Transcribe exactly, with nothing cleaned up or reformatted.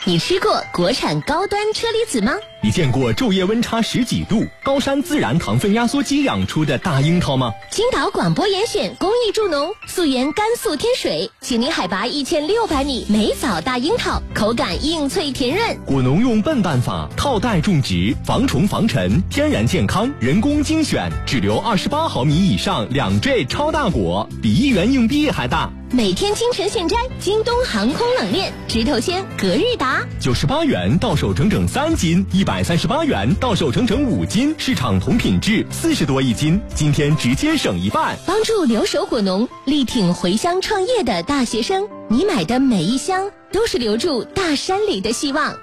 你吃过国产高端车厘子吗？ 你见过昼夜温差十几度、高山自然糖分压缩机养出的大樱桃吗？ 青岛广播严选公益助农，溯源甘肃天水，紧邻海拔一千六百米，美枣大樱桃，口感硬脆甜润。 果农用笨办法套袋种植，防虫防尘，天然健康，人工精选，只留二十八毫米以上两坠超大果，比一元硬币还大。 每天清晨现摘，京东航空冷链，直头鲜，隔日达， 九十八元到手整整三斤，一百三十八元到手整整五斤，市场同品质，四十多一斤，今天直接省一半， 帮助留守果农力挺回乡创业的大学生，你买的每一箱都是留住大山里的希望。